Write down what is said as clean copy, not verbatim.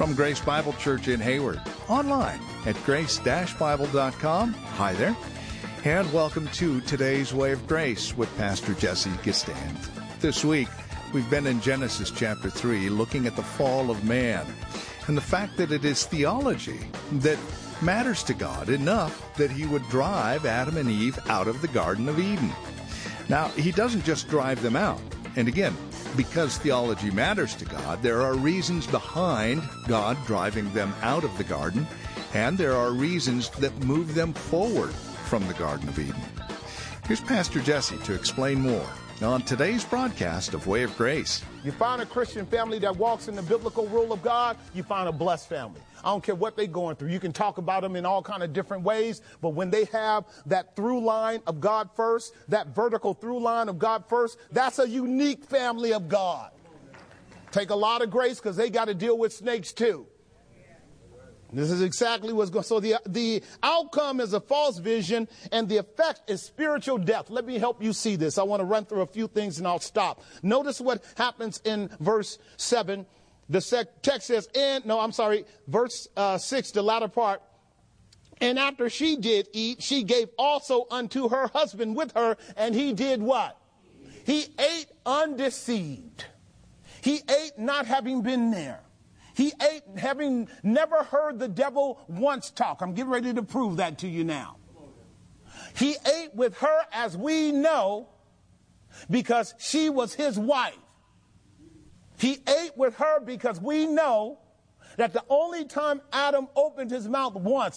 from Grace Bible Church in Hayward, online at grace-bible.com. Hi there, and welcome to today's Way of Grace with Pastor Jesse Gistand. This week, we've been in Genesis chapter 3, looking at the fall of man, and the fact that it is theology that matters to God enough that he would drive Adam and Eve out of the Garden of Eden. Now, he doesn't just drive them out. And again, because theology matters to God, there are reasons behind God driving them out of the garden, and there are reasons that move them forward from the Garden of Eden. Here's Pastor Jesse to explain more on today's broadcast of Way of Grace. You find a Christian family that walks in the biblical rule of God, you find a blessed family. I don't care what they're going through. You can talk about them in all kind of different ways, but when they have that through line of God first, that vertical through line of God first, that's a unique family of God. Take a lot of grace because they got to deal with snakes too. This is exactly what's going on. So the outcome is a false vision, and the effect is spiritual death. Let me help you see this. I want to run through a few things, and I'll stop. Notice what happens in verse 7. The text says, verse 6, the latter part. And after she did eat, she gave also unto her husband with her, and he did what? He ate undeceived. He ate not having been there. He ate having never heard the devil once talk. I'm getting ready to prove that to you now. He ate with her, as we know, because she was his wife. He ate with her because we know that the only time Adam opened his mouth once